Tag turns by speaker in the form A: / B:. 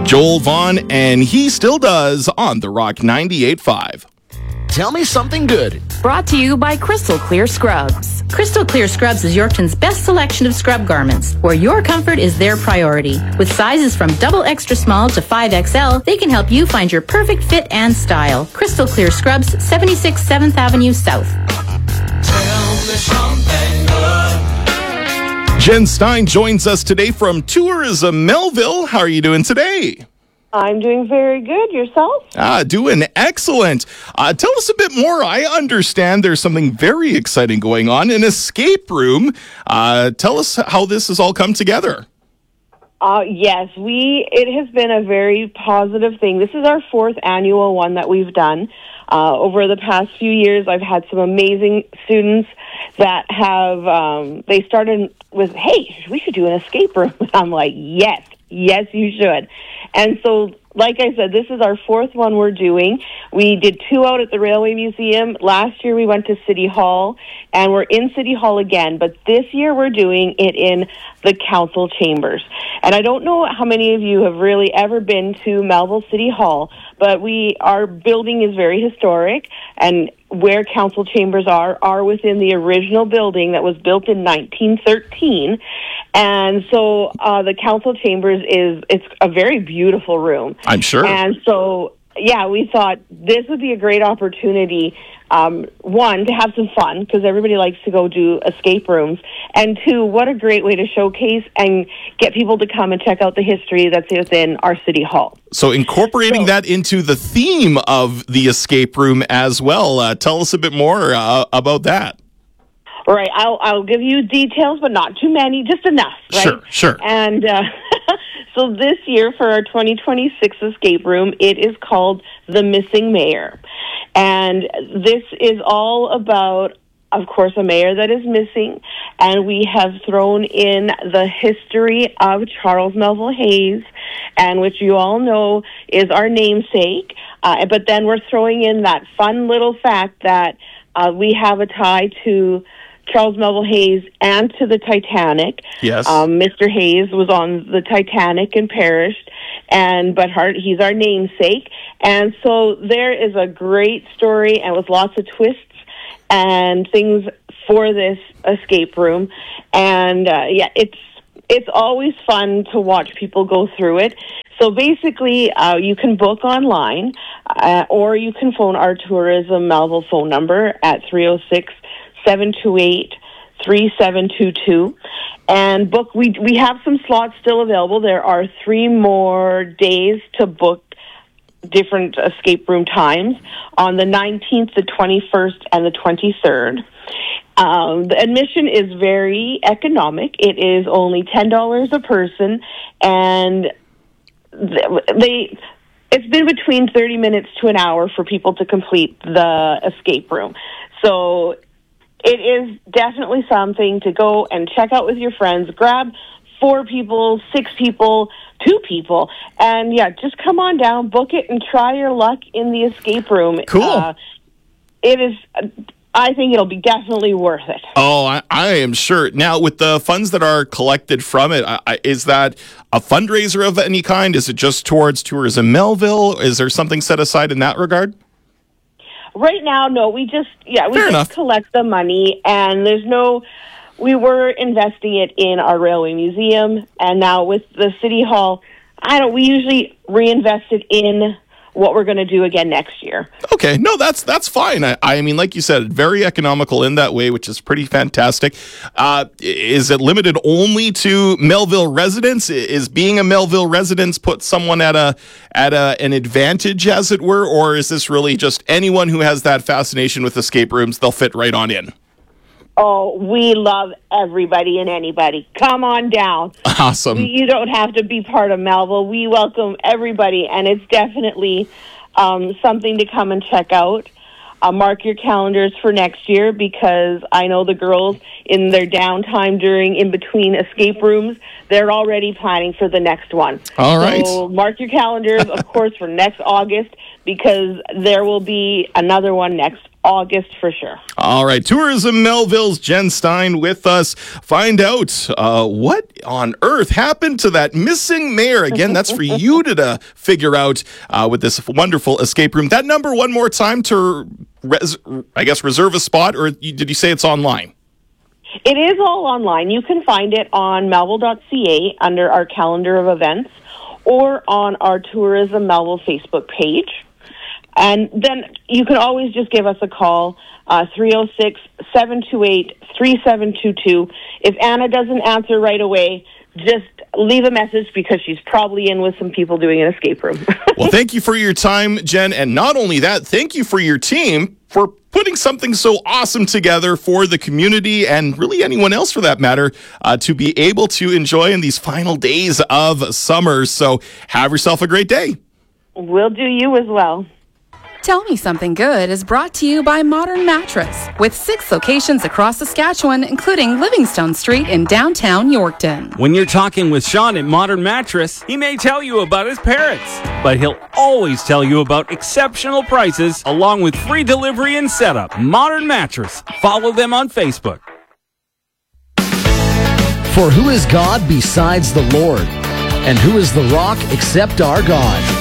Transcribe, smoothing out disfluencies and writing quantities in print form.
A: Joel Vaughn, and he still does on The Rock 98.5.
B: Tell me something good.
C: Brought to you by Crystal Clear Scrubs. Crystal Clear Scrubs is Yorkton's best selection of scrub garments, where your comfort is their priority. With sizes from double extra small to 5XL, they can help you find your perfect fit and style. Crystal Clear Scrubs, 76 7th Avenue South.
A: Jen Stein joins us today from Tourism Melville. How are you doing today?
D: I'm doing very good. Yourself?
A: Doing excellent. Tell us a bit more. I understand there's something very exciting going on, an escape room. Tell us how this has all come together.
D: Yes, it has been a very positive thing. This is our 4th annual one that we've done. Over the past few years, I've had some amazing students that have, they started with, hey, we should do an escape room. I'm like, yes, you should. And so, like I said, this is our 4th one we're doing. We did 2 out at the Railway Museum. Last year we went to City Hall, and we're in City Hall again. But this year we're doing it in the council chambers. And I don't know how many of you have really ever been to Melville City Hall, but our building is very historic, and where council chambers are within the original building that was built in 1913. And so the council chambers it's a very beautiful room.
A: I'm sure.
D: And so, yeah, we thought this would be a great opportunity, one, to have some fun, because everybody likes to go do escape rooms, and 2, what a great way to showcase and get people to come and check out the history that's within our City Hall.
A: So incorporating that into the theme of the escape room as well, tell us a bit more about that.
D: All right, I'll give you details, but not too many, just enough, right?
A: Sure.
D: And so this year for our 2026 escape room, it is called The Missing Mayor. And this is all about, of course, a mayor that is missing. And we have thrown in the history of Charles Melville Hayes, and which you all know is our namesake. But then we're throwing in that fun little fact that we have a tie to Charles Melville Hayes and to the Titanic.
A: Yes.
D: Mr. Hayes was on the Titanic and perished, but he's our namesake. And so there is a great story and with lots of twists and things for this escape room. And it's always fun to watch people go through it. So basically, you can book online, or you can phone our Tourism Melville phone number at 306-728-3722 and book. We have some slots still available. There are 3 more days to book different escape room times on the 19th, the 21st, and the 23rd. The admission is very economic. It is only $10 a person, and it's been between 30 minutes to an hour for people to complete the escape room. So it is definitely something to go and check out with your friends. Grab 4 people, 6 people, 2 people, and just come on down, book it, and try your luck in the escape room.
A: Cool.
D: It is. I think it'll be definitely worth it.
A: Oh, I am sure. Now, with the funds that are collected from it, is that a fundraiser of any kind? Is it just towards Tourism Melville? Is there something set aside in that regard?
D: Right now, no. We just
A: enough.
D: collect the money, and we were investing it in our Railway Museum, and now with the City Hall, we usually reinvest it in what we're going to do again next year.
A: Okay, no, that's fine. I mean, like you said, very economical in that way, which is pretty fantastic. Is it limited only to Melville residents? Is being a Melville resident put someone at an advantage, as it were, or is this really just anyone who has that fascination with escape rooms? They'll fit right on in.
D: Oh, we love everybody and anybody. Come on down.
A: Awesome.
D: You don't have to be part of Melville. We welcome everybody, and it's definitely something to come and check out. Mark your calendars for next year, because I know the girls in their downtime in between escape rooms, they're already planning for the next one.
A: All right.
D: So mark your calendars, of course, for next August, because there will be another one next August for sure.
A: All right, Tourism Melville's Jen Stein with us. Find out what on earth happened to that missing mayor. Again, that's for you to figure out with this wonderful escape room. That number one more time to, reserve a spot, or did you say it's online?
D: It is all online. You can find it on melville.ca under our calendar of events or on our Tourism Melville Facebook page. And then you can always just give us a call, 306-728-3722. If Anna doesn't answer right away, just leave a message because she's probably in with some people doing an escape room.
A: Well, thank you for your time, Jen. And not only that, thank you for your team for putting something so awesome together for the community and really anyone else for that matter to be able to enjoy in these final days of summer. So have yourself a great day.
D: We'll do you as well.
E: Tell Me Something Good is brought to you by Modern Mattress, with 6 locations across Saskatchewan, including Livingstone Street in downtown Yorkton.
F: When you're talking with Sean at Modern Mattress, he may tell you about his parrots, but he'll always tell you about exceptional prices along with free delivery and setup. Modern Mattress. Follow them on Facebook.
B: For who is God besides the Lord? And who is the rock except our God?